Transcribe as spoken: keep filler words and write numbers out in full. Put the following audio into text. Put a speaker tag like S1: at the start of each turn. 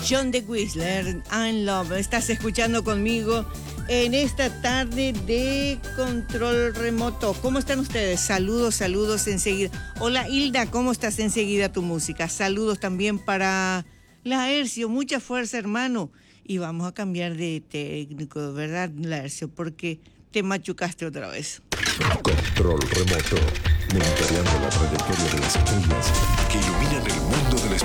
S1: John de Whistler, I'm Love. Estás escuchando conmigo en esta tarde de control remoto. ¿Cómo están ustedes? Saludos, saludos enseguida. Hola Hilda, ¿cómo estás? Enseguida tu música. Saludos también para Laercio. Mucha fuerza, hermano. Y vamos a cambiar de técnico, ¿verdad, Laercio? Porque te machucaste otra vez.
S2: Control remoto, monitoreando la trayectoria de las estrellas que iluminan el mundo del espectáculo.